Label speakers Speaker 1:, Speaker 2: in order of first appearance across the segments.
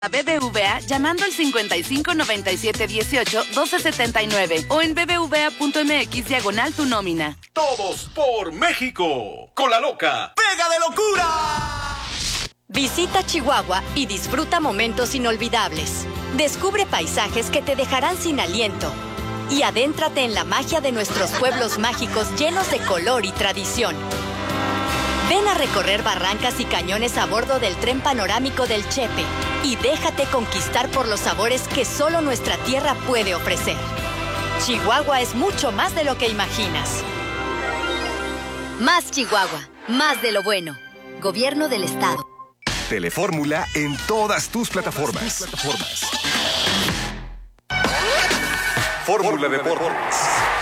Speaker 1: A BBVA llamando al 55 97 18 12 79 o en bbva.mx /tu nómina.
Speaker 2: Todos por México. Con la loca. ¡Pega de locura!
Speaker 3: Visita Chihuahua y disfruta momentos inolvidables. Descubre paisajes que te dejarán sin aliento. Y adéntrate en la magia de nuestros pueblos mágicos llenos de color y tradición. Ven a recorrer barrancas y cañones a bordo del tren panorámico del Chepe y déjate conquistar por los sabores que solo nuestra tierra puede ofrecer. Chihuahua es mucho más de lo que imaginas.
Speaker 4: Más Chihuahua, más de lo bueno. Gobierno del Estado.
Speaker 5: Telefórmula en todas tus plataformas. Fórmula Deportes.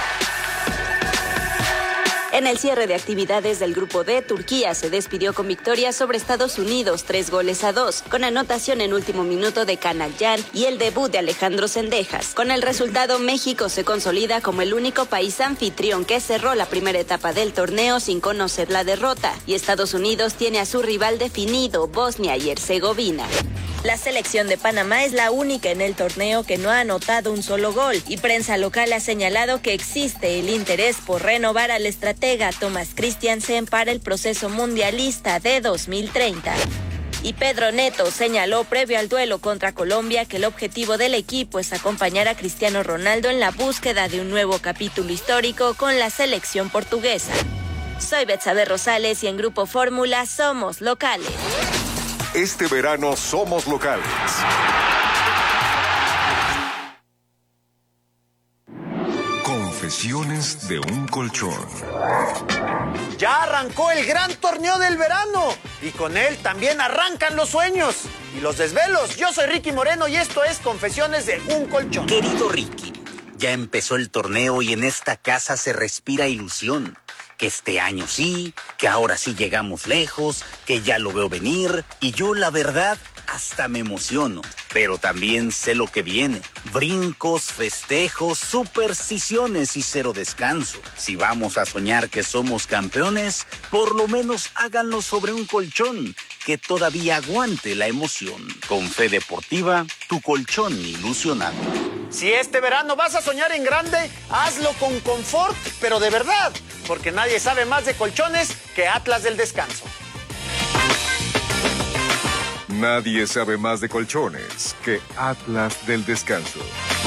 Speaker 6: En el cierre de actividades del Grupo D, Turquía se despidió con victoria sobre Estados Unidos 3-2, con anotación en último minuto de Canallán y el debut de Alejandro Cendejas. Con el resultado, México se consolida como el único país anfitrión que cerró la primera etapa del torneo sin conocer la derrota, y Estados Unidos tiene a su rival definido, Bosnia y Herzegovina. La selección de Panamá es la única en el torneo que no ha anotado un solo gol, y prensa local ha señalado que existe el interés por renovar al estratega Thomas Christiansen para el proceso mundialista de 2030. Y Pedro Neto señaló previo al duelo contra Colombia que el objetivo del equipo es acompañar a Cristiano Ronaldo en la búsqueda de un nuevo capítulo histórico con la selección portuguesa. Soy Betsabe Rosales y en Grupo Fórmula somos locales.
Speaker 5: Este verano somos locales. Confesiones de un colchón.
Speaker 7: Ya arrancó el gran torneo del verano y con él también arrancan los sueños y los desvelos. Yo soy Ricky Moreno y esto es Confesiones de un colchón.
Speaker 8: Querido Ricky, ya empezó el torneo y en esta casa se respira ilusión. Que este año sí, que ahora sí llegamos lejos, que ya lo veo venir, y yo la verdad hasta me emociono, pero también sé lo que viene, brincos, festejos, supersticiones y cero descanso. Si vamos a soñar que somos campeones, por lo menos háganlo sobre un colchón, que todavía aguante la emoción. Con Fe Deportiva, tu colchón ilusionado.
Speaker 7: Si este verano vas a soñar en grande, hazlo con confort, pero de verdad, porque nadie sabe más de colchones que Atlas del Descanso.
Speaker 5: Nadie sabe más de colchones que Atlas del Descanso.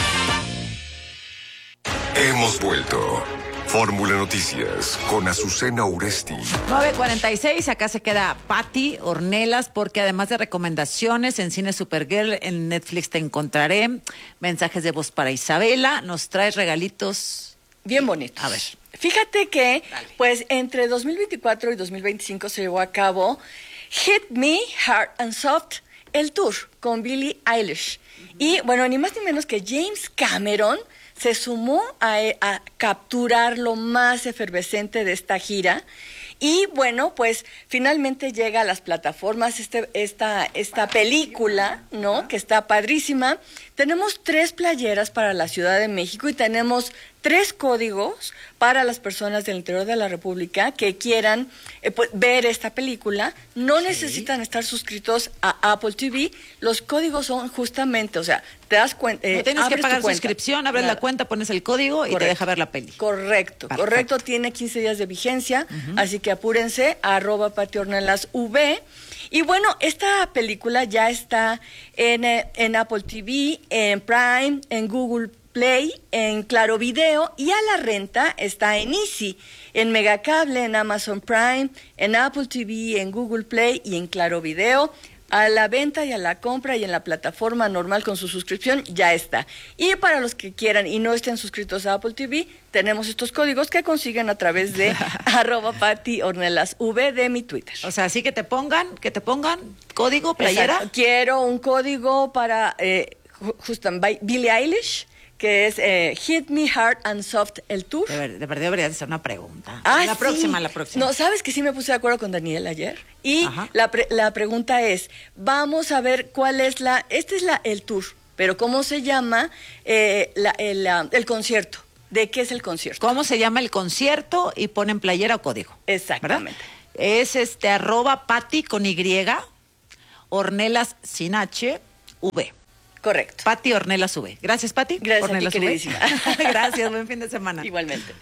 Speaker 5: Hemos vuelto. Fórmula Noticias con Azucena Uresti.
Speaker 9: 9:46, acá se queda Patti Ornelas, porque además de recomendaciones en Cine Supergirl, en Netflix te encontraré, mensajes de voz para Isabela, nos traes regalitos
Speaker 10: bien bonitos.
Speaker 9: A ver.
Speaker 10: Fíjate que, pues, entre 2024 y 2025 se llevó a cabo Hit Me, Hard and Soft, el tour con Billie Eilish. Y, bueno, ni más ni menos que James Cameron se sumó a capturar lo más efervescente de esta gira. Y bueno, pues finalmente llega a las plataformas esta película, ¿no? Que está padrísima. Tenemos 3 playeras para la Ciudad de México y tenemos 3 códigos para las personas del interior de la República que quieran ver esta película. No necesitan estar suscritos a Apple TV. Los códigos son justamente, o sea, te das cuenta.
Speaker 9: No tienes que pagar suscripción, abres la cuenta, pones el código y te deja ver la peli.
Speaker 10: Correcto. Tiene 15 días de vigencia, así que apúrense, @PattiOrnelasV. Y bueno, esta película ya está en Apple TV, en Prime, en Google Play, en Claro Video, y a la renta está en Easy, en Megacable, en Amazon Prime, en Apple TV, en Google Play y en Claro Video. A la venta y a la compra y en la plataforma normal con su suscripción ya está. Y para los que quieran y no estén suscritos a Apple TV, tenemos estos códigos que consiguen a través de @PattiOrnelasV de mi Twitter.
Speaker 9: O sea, así que te pongan código, playera.
Speaker 10: Exacto. Quiero un código para justamente Billie Eilish, que es Hit Me Hard and Soft, el tour.
Speaker 9: De verdad debería de ser una pregunta.
Speaker 10: La
Speaker 9: próxima.
Speaker 10: No, ¿sabes que sí me puse de acuerdo con Daniel ayer? Y la pregunta es, vamos a ver cuál es el tour, pero ¿cómo se llama el concierto? ¿De qué es el concierto?
Speaker 9: ¿Cómo se llama el concierto? Y ponen playera o código.
Speaker 10: Exactamente.
Speaker 9: ¿Verdad? Es @Patti con Y, Ornelas sin H, V.
Speaker 10: Correcto.
Speaker 9: Pati Ornelas V. Gracias, Pati.
Speaker 10: Gracias a ti,
Speaker 9: Ornelas V.
Speaker 10: queridísima.
Speaker 9: Gracias, buen fin de semana.
Speaker 10: Igualmente.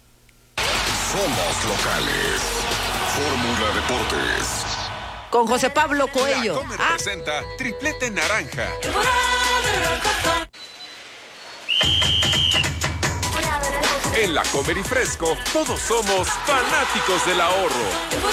Speaker 5: Somos locales. Fórmula Deportes.
Speaker 9: Con José Pablo
Speaker 5: La
Speaker 9: Coelho.
Speaker 5: Comer presenta Triplete Naranja. En La Comer y Fresco, todos somos fanáticos del ahorro.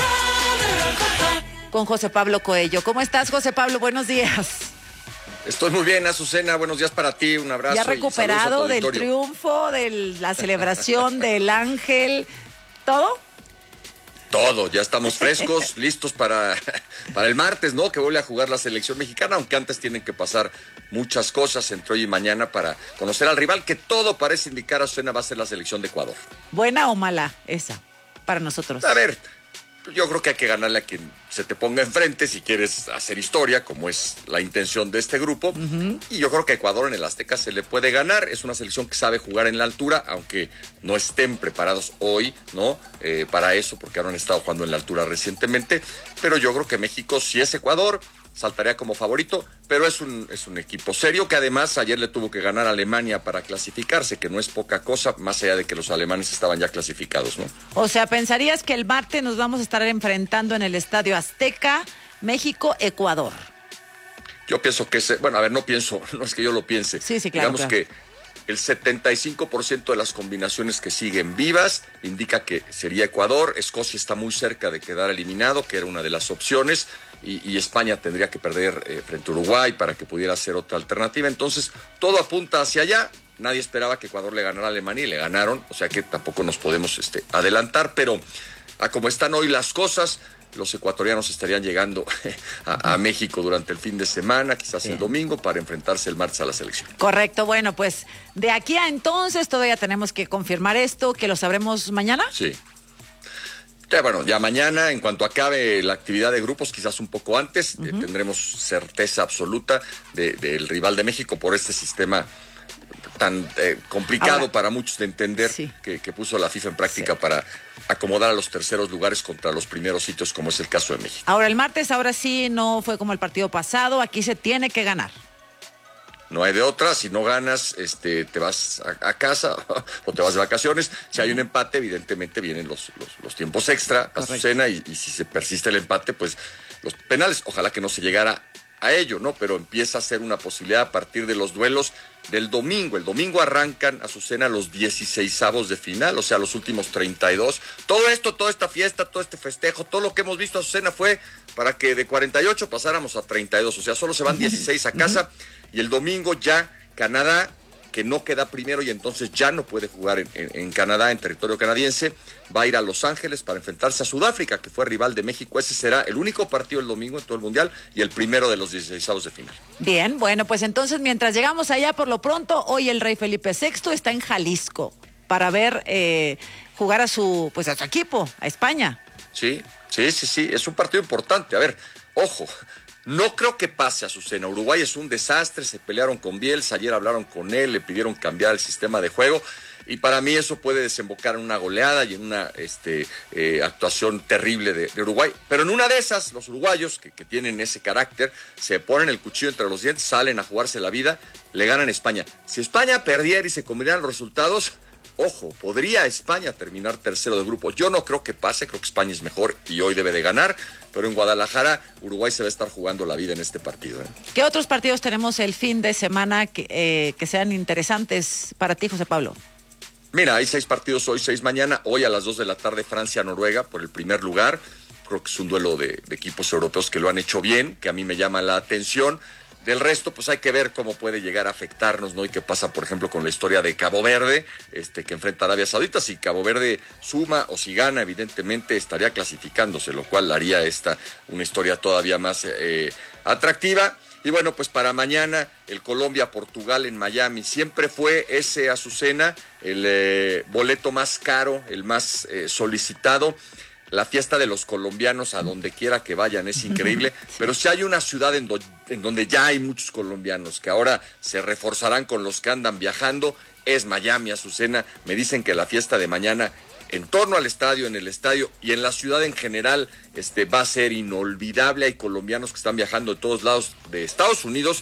Speaker 9: Con José Pablo Coelho. ¿Cómo estás, José Pablo? Buenos días.
Speaker 11: Estoy muy bien, Azucena. Buenos días para ti. Un abrazo.
Speaker 9: Ya
Speaker 11: y saludos a tu
Speaker 9: recuperado del
Speaker 11: auditorio.
Speaker 9: triunfo, de la celebración del Ángel. ¿Todo?
Speaker 11: Todo, ya estamos frescos, listos para el martes, ¿no? Que vuelve a jugar la selección mexicana, aunque antes tienen que pasar muchas cosas entre hoy y mañana para conocer al rival, que todo parece indicar, Azucena, va a ser la selección de Ecuador.
Speaker 9: ¿Buena o mala esa para nosotros?
Speaker 11: A ver, yo creo que hay que ganarle a quien se te ponga enfrente si quieres hacer historia, como es la intención de este grupo. Y yo creo que a Ecuador en el Azteca se le puede ganar. Es una selección que sabe jugar en la altura, aunque no estén preparados hoy, ¿no? Para eso, porque ahora han estado jugando en la altura recientemente. Pero yo creo que México, si es Ecuador, saltaría como favorito, pero es un equipo serio que además ayer le tuvo que ganar a Alemania para clasificarse, que no es poca cosa, más allá de que los alemanes estaban ya clasificados, ¿no?
Speaker 9: O sea, ¿pensarías que el martes nos vamos a estar enfrentando en el Estadio Azteca, México-Ecuador?
Speaker 11: Yo pienso que, no es que yo lo piense.
Speaker 9: Sí, claro.
Speaker 11: Digamos que el 75% de las combinaciones que siguen vivas indica que sería Ecuador. Escocia está muy cerca de quedar eliminado, que era una de las opciones, y España tendría que perder frente a Uruguay para que pudiera ser otra alternativa. Entonces, todo apunta hacia allá. Nadie esperaba que Ecuador le ganara a Alemania y le ganaron, o sea que tampoco nos podemos adelantar, pero a como están hoy las cosas, los ecuatorianos estarían llegando a México durante el fin de semana, quizás el domingo, para enfrentarse el martes a la selección.
Speaker 9: Correcto, bueno, pues de aquí a entonces todavía tenemos que confirmar esto, que lo sabremos mañana.
Speaker 11: Sí. Ya mañana, en cuanto acabe la actividad de grupos, quizás un poco antes, tendremos certeza absoluta del rival de México por este sistema tan complicado ahora, para muchos de entender, que puso la FIFA en práctica para acomodar a los terceros lugares contra los primeros sitios, como es el caso de México.
Speaker 9: Ahora, el martes, ahora sí, no fue como el partido pasado, aquí se tiene que ganar.
Speaker 11: No hay de otra, si no ganas, te vas a casa o te vas de vacaciones. Si hay un empate, evidentemente vienen los tiempos extra, Azucena, y si se persiste el empate, pues los penales, ojalá que no se llegara a ello, ¿no? Pero empieza a ser una posibilidad a partir de los duelos del domingo. El domingo arrancan, Azucena, los 16avos de final, o sea, los últimos 32. Todo esto, toda esta fiesta, todo este festejo, todo lo que hemos visto, Azucena, fue para que de 48 pasáramos a 32, o sea, solo se van 16 a casa, y el domingo ya Canadá, que no queda primero y entonces ya no puede jugar en Canadá, en territorio canadiense, va a ir a Los Ángeles para enfrentarse a Sudáfrica, que fue rival de México. Ese será el único partido el domingo en todo el Mundial y el primero de los 16avos de final.
Speaker 9: Bien, bueno, pues entonces mientras llegamos allá, por lo pronto, hoy el rey Felipe VI está en Jalisco para ver jugar a su equipo, a España.
Speaker 11: Sí, es un partido importante. A ver, ojo, no creo que pase, Azucena. Uruguay es un desastre, se pelearon con Bielsa, ayer hablaron con él, le pidieron cambiar el sistema de juego, y para mí eso puede desembocar en una goleada y en una actuación terrible de Uruguay. Pero en una de esas, los uruguayos, que tienen ese carácter, se ponen el cuchillo entre los dientes, salen a jugarse la vida, le ganan a España. Si España perdiera y se combinan los resultados, ojo, podría España terminar tercero de grupo. Yo no creo que pase, creo que España es mejor y hoy debe de ganar, pero en Guadalajara Uruguay se va a estar jugando la vida en este partido.
Speaker 9: ¿Qué otros partidos tenemos el fin de semana que sean interesantes para ti, José Pablo?
Speaker 11: Mira, hay 6 partidos hoy, 6 mañana. Hoy a las 2 de la tarde Francia-Noruega por el primer lugar. Creo que es un duelo de equipos europeos que lo han hecho bien, que a mí me llama la atención. Del resto, pues hay que ver cómo puede llegar a afectarnos, ¿no? Y qué pasa, por ejemplo, con la historia de Cabo Verde, que enfrenta a Arabia Saudita. Si Cabo Verde suma o si gana, evidentemente estaría clasificándose, lo cual haría una historia todavía más atractiva. Y bueno, pues para mañana, el Colombia-Portugal en Miami. Siempre fue ese, Azucena, el boleto más caro, el más solicitado. La fiesta de los colombianos, a donde quiera que vayan, es increíble. Pero si hay una ciudad en donde ya hay muchos colombianos, que ahora se reforzarán con los que andan viajando, es Miami, Azucena. Me dicen que la fiesta de mañana, en torno al estadio, en el estadio y en la ciudad en general, va a ser inolvidable. Hay colombianos que están viajando de todos lados de Estados Unidos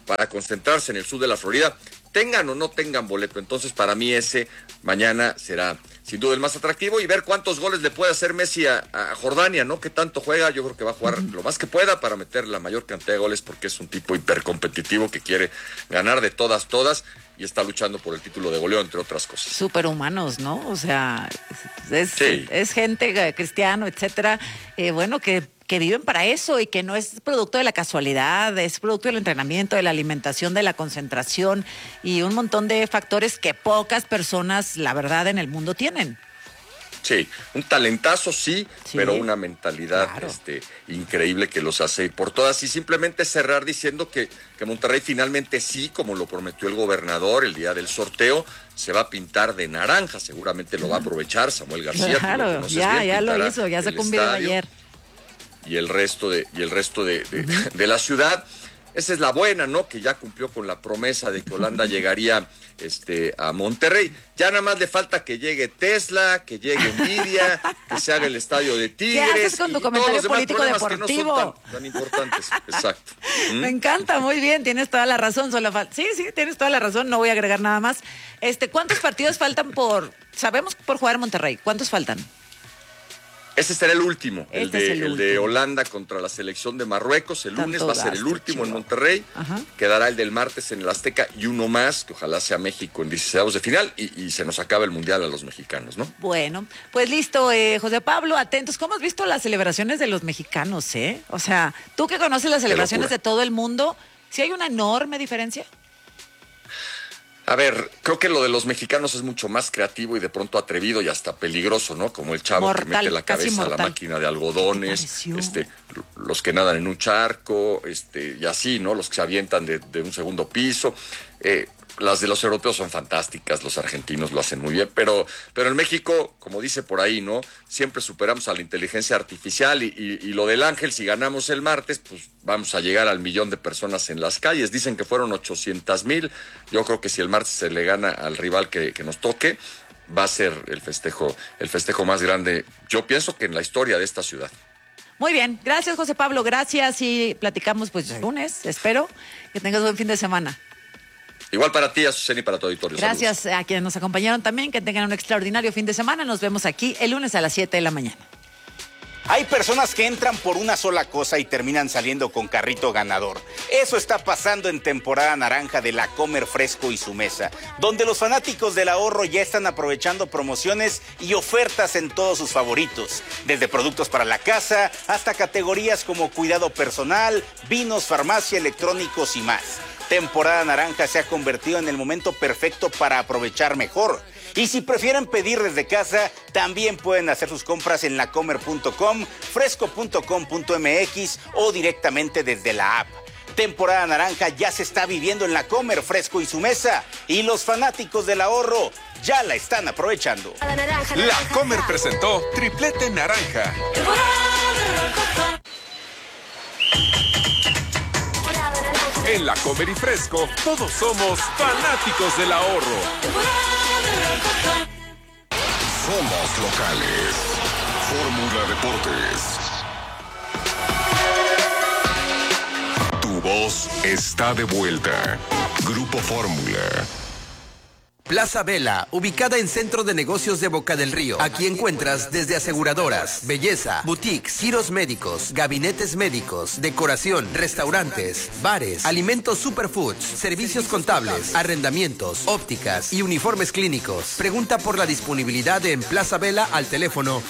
Speaker 11: para concentrarse en el sur de la Florida, tengan o no tengan boleto. Entonces, para mí ese mañana será sin duda el más atractivo, y ver cuántos goles le puede hacer Messi a Jordania, ¿no? Que tanto juega. Yo creo que va a jugar lo más que pueda para meter la mayor cantidad de goles, porque es un tipo hipercompetitivo que quiere ganar de todas, y está luchando por el título de goleo, entre otras cosas.
Speaker 9: Superhumanos, ¿no? O sea, es gente, cristiano, etcétera, bueno, que viven para eso y que no es producto de la casualidad, es producto del entrenamiento, de la alimentación, de la concentración y un montón de factores que pocas personas, la verdad, en el mundo tienen.
Speaker 11: Sí, un talentazo sí, pero una mentalidad increíble que los hace ir por todas. Y simplemente cerrar diciendo que Monterrey finalmente sí, como lo prometió el gobernador el día del sorteo, se va a pintar de naranja. Seguramente lo va a aprovechar Samuel García.
Speaker 9: Claro, ya lo hizo, ya sacó un video ayer.
Speaker 11: Y el resto de la ciudad. Esa es la buena, ¿no? Que ya cumplió con la promesa de que Holanda llegaría a Monterrey. Ya nada más le falta que llegue Tesla, que llegue Nvidia, que se haga el estadio de Tigres.
Speaker 9: ¿Qué haces con tu comentario político deportivo?
Speaker 11: Que no son tan importantes. Exacto.
Speaker 9: Me encanta, muy bien, tienes toda la razón. Sí, tienes toda la razón, no voy a agregar nada más. ¿Cuántos partidos faltan sabemos por jugar en Monterrey? ¿Cuántos faltan?
Speaker 11: Ese será el último, el de Holanda contra la selección de Marruecos. El lunes va a ser el último en Monterrey. Ajá. Quedará el del martes en el Azteca y uno más, que ojalá sea México en 16avos de final, y se nos acaba el Mundial a los mexicanos, ¿no? Bueno,
Speaker 9: pues listo, José Pablo, atentos. ¿Cómo has visto las celebraciones de los mexicanos, O sea, tú que conoces las celebraciones de todo el mundo, ¿sí hay una enorme diferencia?
Speaker 11: A ver, creo que lo de los mexicanos es mucho más creativo y de pronto atrevido y hasta peligroso, ¿no? Como el chavo que mete la cabeza a la máquina de algodones, los que nadan en un charco, y así, ¿no? Los que se avientan de un segundo piso. Las de los europeos son fantásticas, los argentinos lo hacen muy bien, pero en México, como dice por ahí, ¿no? Siempre superamos a la inteligencia artificial y lo del Ángel, si ganamos el martes, pues vamos a llegar al 1,000,000 de personas en las calles. Dicen que fueron 800,000. Yo creo que si el martes se le gana al rival que nos toque, va a ser el festejo más grande, yo pienso, que en la historia de esta ciudad.
Speaker 9: Muy bien, gracias José Pablo, gracias, y platicamos pues el lunes, espero que tengas buen fin de semana.
Speaker 11: Igual para ti, Azucena, y para tu auditorio.
Speaker 9: Gracias.
Speaker 11: Saludos.
Speaker 9: A quienes nos acompañaron también, que tengan un extraordinario fin de semana. Nos vemos aquí el lunes a las 7 de la mañana.
Speaker 12: Hay personas que entran por una sola cosa y terminan saliendo con carrito ganador. Eso está pasando en temporada naranja de La Comer Fresco y Su Mesa, donde los fanáticos del ahorro ya están aprovechando promociones y ofertas en todos sus favoritos, desde productos para la casa hasta categorías como cuidado personal, vinos, farmacia, electrónicos y más. Temporada naranja se ha convertido en el momento perfecto para aprovechar mejor. Y si prefieren pedir desde casa, también pueden hacer sus compras en lacomer.com, fresco.com.mx o directamente desde la app. Temporada naranja ya se está viviendo en La Comer Fresco y Su Mesa, y los fanáticos del ahorro ya la están aprovechando.
Speaker 5: La Comer presentó Triplete Naranja. En La Comer y Fresco, todos somos fanáticos del ahorro.
Speaker 13: Somos locales. Fórmula Deportes. Tu voz está de vuelta. Grupo Fórmula.
Speaker 14: Plaza Vela, ubicada en Centro de Negocios de Boca del Río. Aquí encuentras desde aseguradoras, belleza, boutiques, giros médicos, gabinetes médicos, decoración, restaurantes, bares, alimentos superfoods, servicios contables, arrendamientos, ópticas y uniformes clínicos. Pregunta por la disponibilidad en Plaza Vela al teléfono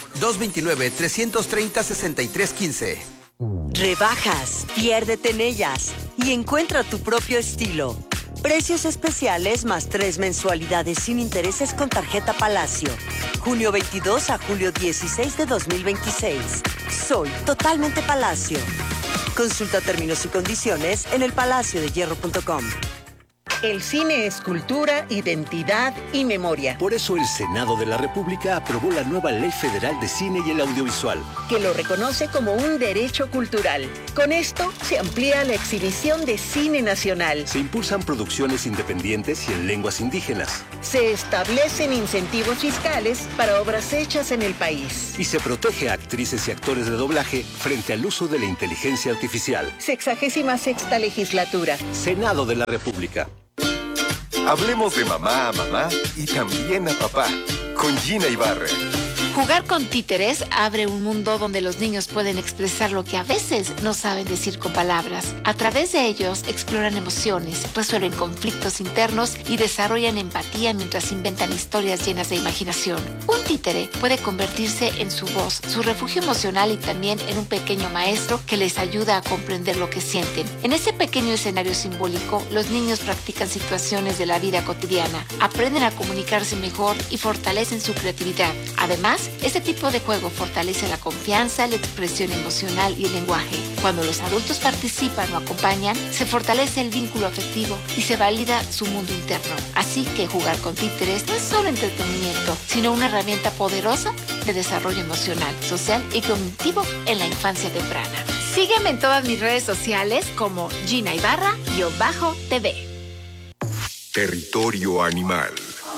Speaker 14: 229-330-6315.
Speaker 15: Rebajas, piérdete en ellas y encuentra tu propio estilo. Precios especiales más 3 mensualidades sin intereses con tarjeta Palacio. Junio 22 a julio 16 de 2026. Soy totalmente Palacio. Consulta términos y condiciones en elpalaciodehierro.com.
Speaker 16: El cine es cultura, identidad y memoria.
Speaker 17: Por eso el Senado de la República aprobó la nueva Ley Federal de Cine y el Audiovisual,
Speaker 16: que lo reconoce como un derecho cultural. Con esto se amplía la exhibición de cine nacional.
Speaker 17: Se impulsan producciones independientes y en lenguas indígenas.
Speaker 16: Se establecen incentivos fiscales para obras hechas en el país.
Speaker 17: Y se protege a actrices y actores de doblaje frente al uso de la inteligencia artificial.
Speaker 16: 66ª legislatura.
Speaker 17: Senado de la República.
Speaker 13: Hablemos de mamá a mamá y también a papá, con Gina Ibarra.
Speaker 18: Jugar con títeres abre un mundo donde los niños pueden expresar lo que a veces no saben decir con palabras. A través de ellos exploran emociones, resuelven conflictos internos y desarrollan empatía mientras inventan historias llenas de imaginación. Un títere puede convertirse en su voz, su refugio emocional y también en un pequeño maestro que les ayuda a comprender lo que sienten. En ese pequeño escenario simbólico, los niños practican situaciones de la vida cotidiana, aprenden a comunicarse mejor y fortalecen su creatividad. Además, este tipo de juego fortalece la confianza, la expresión emocional y el lenguaje. Cuando los adultos participan o acompañan, se fortalece el vínculo afectivo y se valida su mundo interno. Así que jugar con títeres no es solo entretenimiento, sino una herramienta poderosa de desarrollo emocional, social y cognitivo en la infancia temprana. Sígueme en todas mis redes sociales como Gina Ibarra-TV.
Speaker 13: Territorio animal.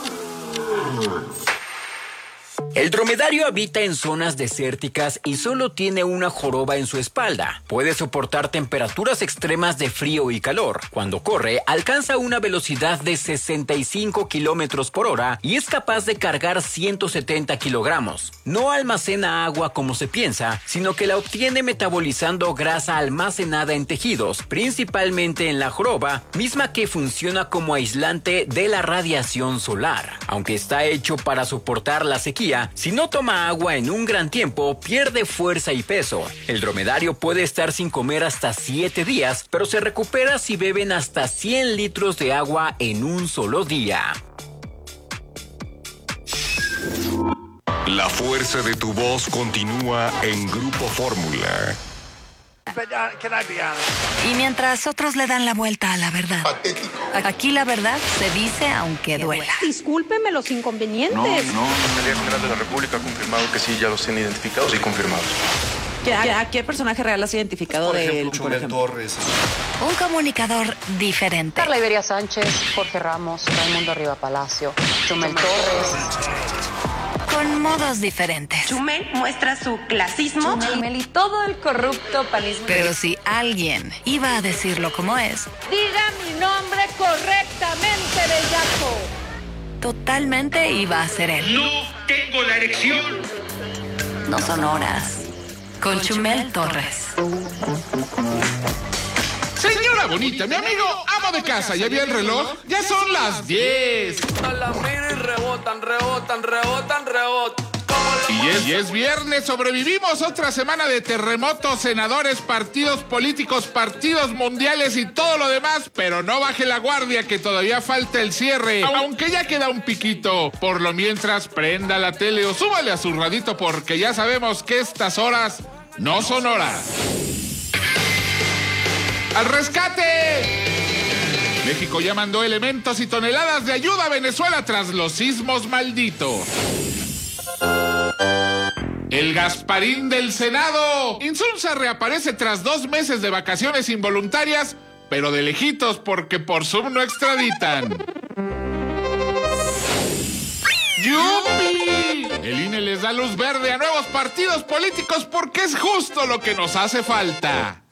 Speaker 19: El dromedario habita en zonas desérticas y solo tiene una joroba en su espalda. Puede soportar temperaturas extremas de frío y calor. Cuando corre, alcanza una velocidad de 65 kilómetros por hora y es capaz de cargar 170 kilogramos. No almacena agua como se piensa, sino que la obtiene metabolizando grasa almacenada en tejidos, principalmente en la joroba, misma que funciona como aislante de la radiación solar. Aunque está hecho para soportar la sequía, si no toma agua en un gran tiempo, pierde fuerza y peso. El dromedario puede estar sin comer hasta 7 días, pero se recupera si beben hasta 100 litros de agua en un solo día.
Speaker 13: La fuerza de tu voz continúa en Grupo Fórmula.
Speaker 20: Y mientras otros le dan la vuelta a la verdad, aquí la verdad se dice aunque duela.
Speaker 21: Discúlpeme los inconvenientes.
Speaker 22: No. La Fiscalía General de la República ha confirmado que sí, ya los tienen identificados y confirmados.
Speaker 9: ¿A qué personaje real has identificado de él?
Speaker 22: Chumel Torres.
Speaker 20: Un comunicador diferente.
Speaker 23: Carla Iberia Sánchez, Jorge Ramos, Raimundo Riva Palacio, Chumel Torres.
Speaker 20: Con modos diferentes.
Speaker 21: Chumel muestra su clasismo.
Speaker 23: Chumel y todo el corrupto panismo.
Speaker 20: Pero si alguien iba a decirlo como es,
Speaker 21: diga mi nombre correctamente, bellaco.
Speaker 20: Totalmente iba a ser él.
Speaker 24: No tengo la erección.
Speaker 20: No son horas. Con Chumel Torres.
Speaker 25: Señora bonita, mi amigo amo de casa, ¿ya vio el reloj? Ya son las 10.
Speaker 26: A la mira y rebotan.
Speaker 25: Y es viernes, sobrevivimos otra semana de terremotos, senadores, partidos políticos, partidos mundiales y todo lo demás, pero no baje la guardia que todavía falta el cierre, aunque ya queda un piquito. Por lo mientras, prenda la tele o súbale a su radito porque ya sabemos que estas horas no son horas. ¡Al rescate! México ya mandó elementos y toneladas de ayuda a Venezuela tras los sismos malditos. El Gasparín del Senado. Insulza reaparece tras 2 meses de vacaciones involuntarias, pero de lejitos porque por Zoom no extraditan. ¡Yupi! El INE les da luz verde a nuevos partidos políticos porque es justo lo que nos hace falta.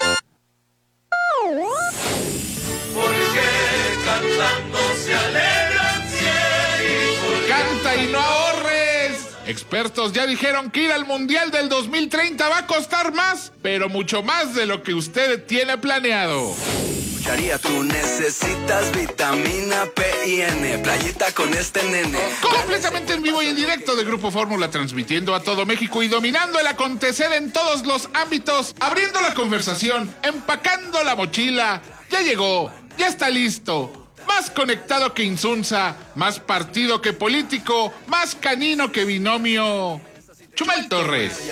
Speaker 24: Porque cantando se alegran cielo.
Speaker 25: Canta y no ahorres. Expertos ya dijeron que ir al Mundial del 2030 va a costar más, pero mucho más de lo que usted tiene planeado.
Speaker 27: Tú necesitas vitamina P y N, playita con este nene.
Speaker 25: Completamente en vivo y en directo de Grupo Fórmula, transmitiendo a todo México y dominando el acontecer en todos los ámbitos, abriendo la conversación, empacando la mochila. Ya llegó, ya está listo. Más conectado que Insunza, más partido que político, más canino que binomio. Chumel Torres.